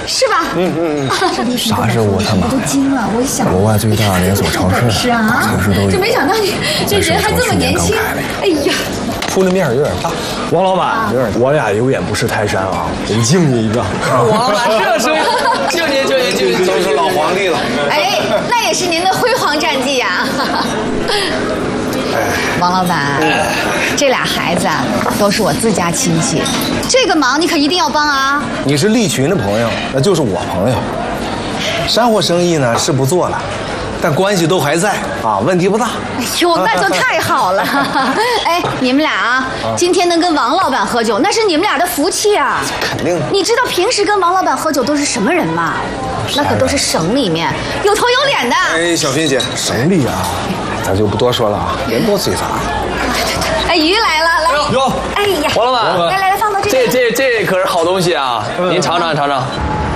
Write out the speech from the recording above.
是吧？ 啥是沃特玛？ 我都惊了，我想国外最大连锁超市， 是啊， 城市都有。 这没想到你这人还这么年轻，哎呀！ 出的面有点大。 王老板，我俩有眼不识泰山啊，我敬你一个。 王老板，这声敬您， 都是老皇帝了。 哎，那也是您的辉煌战绩呀。王老板，这俩孩子啊，都是我自家亲戚，这个忙你可一定要帮啊！ 你是利群的朋友，那就是我朋友。山货生意呢是不做了，但关系都还在啊，问题不大。 哎呦，那就太好了！哎，你们俩啊，今天能跟王老板喝酒，那是你们俩的福气啊！ 肯定的。 你知道平时跟王老板喝酒都是什么人吗？那可都是省里面有头有脸的。 哎，小萍姐，省里啊，咱就不多说了啊，人多嘴杂。 哎，鱼来了，来哟， 哎呀， 王老板， 来，放到这边。 这可是好东西啊，您尝尝。